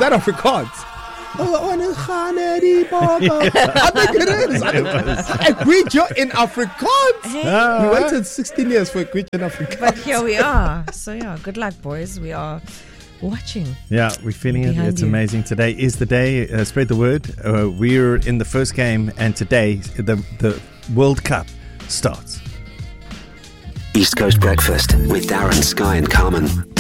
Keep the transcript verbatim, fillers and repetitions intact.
that Afrikaans? Oh, I think it is. A Gwijo in Afrikaans. Hey. We waited sixteen years for a Gwijo in Afrikaans. But here we are. So yeah, good luck, boys. We are watching. Yeah, we're feeling it. Behind It's you. amazing. Today is the day. Uh, spread the word. Uh, we're in the first game, and today the the World Cup starts. East Coast Breakfast with Darren, Sky and Carmen.